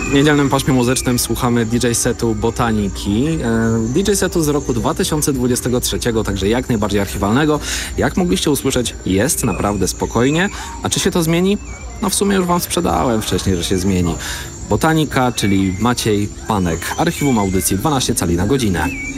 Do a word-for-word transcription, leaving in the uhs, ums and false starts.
W niedzielnym paśmie muzycznym słuchamy D J setu Botaniki. D J setu z roku dwa tysiące dwudziestego trzeciego, także jak najbardziej archiwalnego. Jak mogliście usłyszeć, jest naprawdę spokojnie. A czy się to zmieni? No w sumie już wam sprzedałem wcześniej, że się zmieni. Botanika, czyli Maciej Panek. Archiwum audycji dwanaście cali na godzinę.